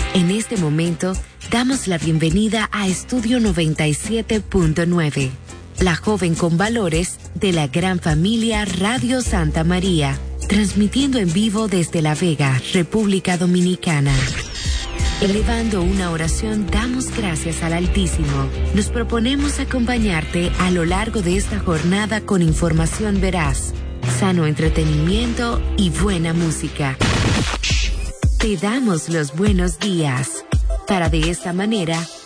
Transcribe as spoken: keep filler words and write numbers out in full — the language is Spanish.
En este momento, damos la bienvenida a Estudio noventa y siete punto nueve, la joven con valores de la gran familia Radio Santa María, transmitiendo en vivo desde La Vega, República Dominicana. Elevando una oración, damos gracias al Altísimo. Nos proponemos acompañarte a lo largo de esta jornada con información veraz, sano entretenimiento y buena música. Te damos los buenos días, para de esta manera